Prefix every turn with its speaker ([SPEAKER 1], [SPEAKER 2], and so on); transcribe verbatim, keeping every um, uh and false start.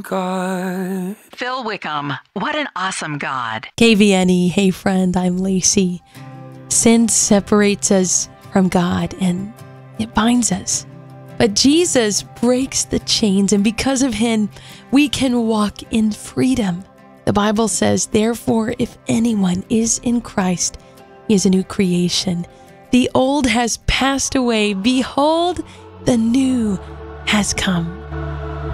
[SPEAKER 1] God.
[SPEAKER 2] Phil Wickham, what an awesome God.
[SPEAKER 3] K V N E, hey friend, I'm Lacey. Sin separates us from God and it binds us. But Jesus breaks the chains, and because of him, we can walk in freedom. The Bible says, therefore, if anyone is in Christ, he is a new creation. The old has passed away. Behold, the new has come.